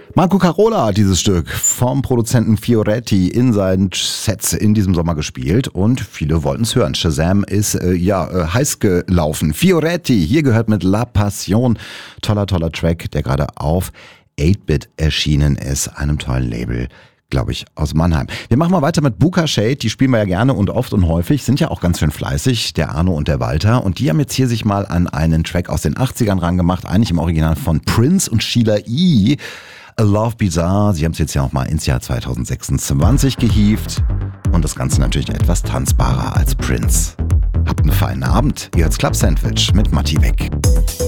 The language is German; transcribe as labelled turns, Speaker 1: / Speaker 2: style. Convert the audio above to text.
Speaker 1: Marco Carola hat dieses Stück vom Produzenten Fioretti in seinen Sets in diesem Sommer gespielt und viele wollten es hören. Shazam ist heiß gelaufen. Fioretti, hier gehört mit La Passion. Toller Track, der gerade auf 8-Bit erschienen ist, einem tollen Label, glaube ich, aus Mannheim. Wir machen mal weiter mit Buka Shade, die spielen wir ja gerne und oft und häufig, sind ja auch ganz schön fleißig, der Arno und der Walter. Und die haben jetzt hier sich mal an einen Track aus den 80ern rangemacht, eigentlich im Original von Prince und Sheila E., A Love Bizarre. Sie haben es jetzt ja auch mal ins Jahr 2026 gehievt und das Ganze natürlich etwas tanzbarer als Prince. Habt einen feinen Abend. Ihr hört's Club Sandwich mit Matti Beck.